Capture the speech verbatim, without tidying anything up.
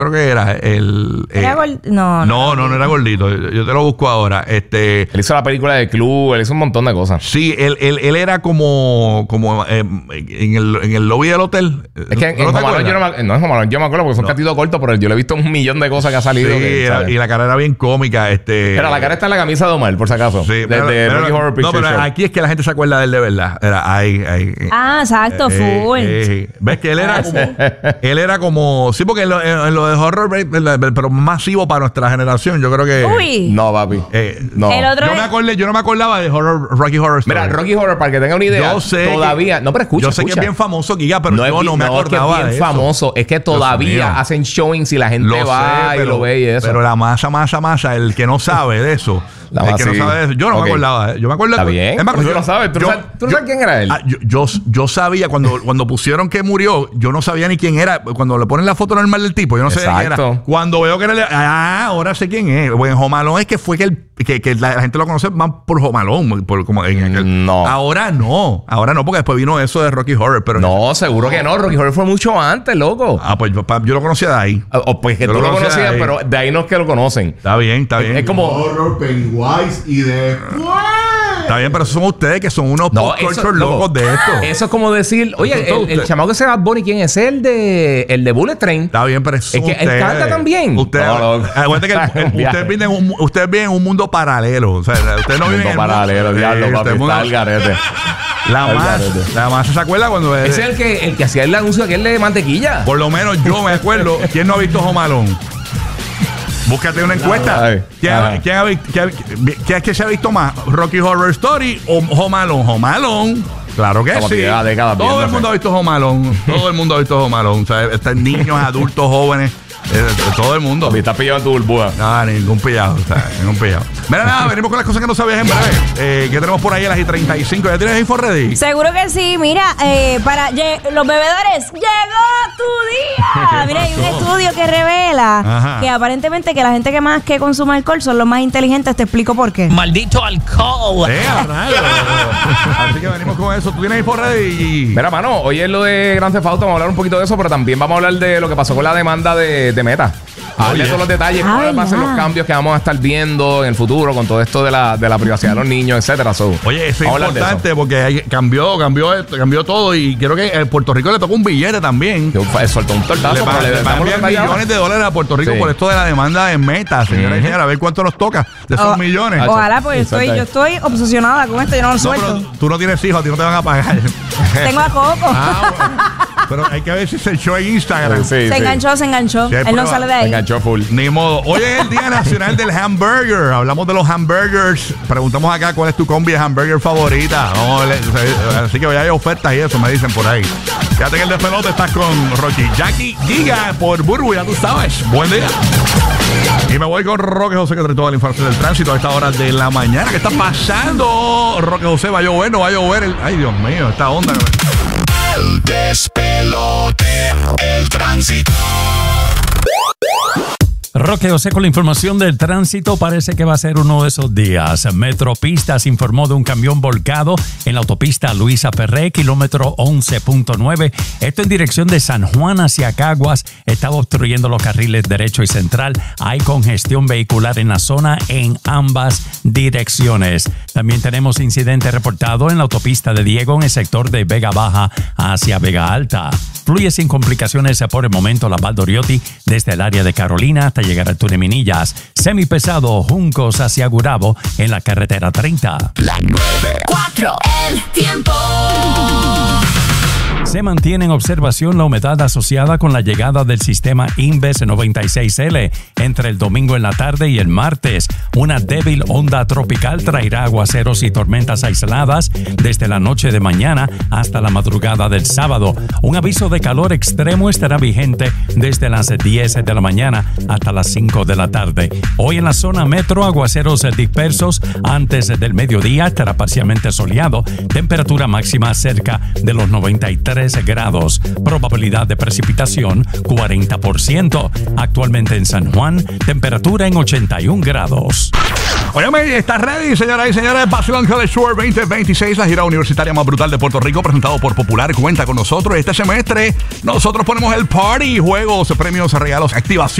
creo que era el... ¿Era eh, gord... no, no, no, no era gordito. Yo, yo te lo busco ahora. Este... Él hizo la película de Club, él hizo un montón de cosas. Sí, él, él, él era como, como eh, en, el, en el lobby del hotel. Es que en, en Home Alone yo no me, no, en Home Alone yo me acuerdo porque son no. catitos cortos, pero yo le he visto un millón de cosas que ha salido. Sí, que, era, y la cara era bien cómica. Este, pero la cara está en la camisa de Omar, por si acaso. Sí, de, pero, de pero, Rocky Horror Picture No, pero Show. aquí es que la gente se acuerda de él de verdad. Era ahí, ahí. Ah, exacto, eh, full. eh, eh. ¿Ves que él era como... él era como... Sí, porque en lo, en lo de horror, pero masivo para nuestra generación, yo creo que... Uy. No, papi. Eh, no. El otro yo, es... me acordé, yo no me acordaba de horror, Rocky Horror Story. Mira, Rocky Horror, para que tenga una idea, yo sé todavía... Que, no, pero escucha, Yo sé escucha. que es bien famoso, Giga, pero no yo es, no me no, acordaba es que es bien de eso. famoso. Es que todavía hacen showings y la gente Lo va sé, y pero, lo ve y eso. Pero la masa, masa, masa, el que no sabe de eso... La el que no sí. sabe de eso. Yo no okay. me acordaba. Yo me acuerdo. Está bien. Es más, ¿Tú yo, no sabes? ¿Tú, yo, no sabes, ¿tú no yo, sabes quién era él? Ah, yo, yo, yo sabía cuando, cuando pusieron que murió, yo no sabía ni quién era. Cuando le ponen la foto normal del tipo, yo no sabía quién era. Cuando veo que era... Ah, ahora sé quién es. Bueno, Home Alone es que fue que, el, que, que la, la gente lo conoce más por Home Alone. Por, como en aquel, no. Ahora no. Ahora no, porque después vino eso de Rocky Horror. Pero no, seguro que no. Rocky Horror fue mucho antes, loco. Ah, pues yo, yo lo conocía de ahí. O pues que yo tú lo, lo conocías, pero de ahí no es que lo conocen. Está bien, está bien. Es, es como... Horror, Pennywise y de... Está bien, pero esos son ustedes que son unos no, pop culture eso, locos loco, de esto. Eso es como decir, oye, el, el chamaco que se llama Bonnie, ¿quién es? El de el de Bullet Train. Está bien, pero eso es que ustedes, él canta también. Ustedes, no, no. Acuérdate que el, el, ustedes viven en un, ustedes viven en un mundo paralelo. O sea, ustedes no viven en un mundo paralelo, mundo, diablo, eh, papi, este mundo, está el garete. La más, la más se acuerda cuando es el que el que hacía el anuncio aquel de mantequilla. Por lo menos yo me acuerdo. ¿Quién no ha visto Home Alone? Búscate una encuesta. Ay, ¿Quién, ay. ¿quién, ha, quién, quién es que se ha visto más? ¿Rocky Horror Story o Home Alone? Home Alone. Claro que como sí. que décadas Todo viéndose. el mundo ha visto Home Alone. Todo el mundo ha visto Home Alone. O sea, están niños, adultos, jóvenes. Eh, todo el mundo. Papi, estás pillado en tu burbuja. No, ningún pillado. O sea, ningún pillado. Mira, nada, venimos con las cosas que no sabías en breve. Eh, ¿Qué tenemos por ahí a las y treinta y cinco? ¿Ya tienes info ready? Seguro que sí. Mira, eh, para lle- los bebedores, llegó tu día. Mira, hay un estudio que revela Ajá. que aparentemente que la gente que más que consume alcohol son los más inteligentes. Te explico por qué. Maldito alcohol. Eh, a rayos. Así que venimos con eso. ¿Tú tienes info ready? Mira, mano, hoy es lo de Grand Theft Auto, vamos a hablar un poquito de eso, pero también vamos a hablar de lo que pasó con la demanda de, de Meta. Hablar de todos los detalles, Ah, cuáles van a ser los ¿verdad? cambios que vamos a estar viendo en el futuro con todo esto de la, de la privacidad de los niños, etcétera. So, Oye, eso es vamos a hablar de importante eso. porque hay- cambió, cambió, esto, cambió todo y creo que a Puerto Rico le tocó un billete también. Yo, fa- soltó un tortazo, Le pero van, le le van a damos los enviar detalles millones de dólares a Puerto Rico Sí. por esto de la demanda en Meta, señora y señora. A ver cuánto nos toca de esos O- millones. Ojalá, pues estoy, yo estoy obsesionada con esto, yo no lo No, suelto. pero tú no tienes hijos, a ti no te van a pagar. Tengo a Coco. Ah, bueno. Pero hay que ver si se echó en Instagram. Sí, se sí. enganchó, se enganchó. Sí, hay Él no prueba. sale de Se ahí. enganchó full. Ni modo. Hoy es el Día Nacional del Hamburger. Hablamos de los hamburgers. Preguntamos acá cuál es tu combi de hamburger favorita. Vamos a ver, así que ya hay ofertas y eso, me dicen por ahí. Fíjate que el despelote estás con Rocky Jackie Giga por Burbu, ya tú sabes. Buen día. Y me voy con Roque José, que trae toda la información del tránsito a esta hora de la mañana. ¿Qué está pasando? Roque José, ¿va a llover? ¿No va a llover? El... Ay, Dios mío, esta onda. El despelote, el tránsito. Roque José con la información del tránsito. Parece que va a ser uno de esos días. Metropistas informó de un camión volcado en la autopista Luisa Ferré, kilómetro once punto nueve. Esto en dirección de San Juan hacia Caguas. Estaba obstruyendo los carriles derecho y central. Hay congestión vehicular en la zona en ambas direcciones. También tenemos incidente reportado en la autopista de Diego en el sector de Vega Baja hacia Vega Alta. Fluye sin complicaciones por el momento la Valdoriotti desde el área de Carolina hasta llegar a Tuneminillas. Semipesado Juncos hacia Gurabo en la carretera treinta. La nueve. Cuatro. El tiempo. Se mantiene en observación la humedad asociada con la llegada del sistema Inves noventa y seis L. Entre el domingo en la tarde y el martes, una débil onda tropical traerá aguaceros y tormentas aisladas desde la noche de mañana hasta la madrugada del sábado. Un aviso de calor extremo estará vigente desde las diez de la mañana hasta las cinco de la tarde. Hoy en la zona metro, aguaceros dispersos antes del mediodía, estará parcialmente soleado. Temperatura máxima cerca de los noventa y tres grados. Probabilidad de precipitación cuarenta por ciento. Actualmente en San Juan, temperatura en ochenta y un grados. Óyeme, está ready, señoras y señores. Basilón College Tour veinte veintiséis, la gira universitaria más brutal de Puerto Rico, presentado por Popular. Cuenta con nosotros este semestre. Nosotros ponemos el party, juegos, premios, regalos, activación.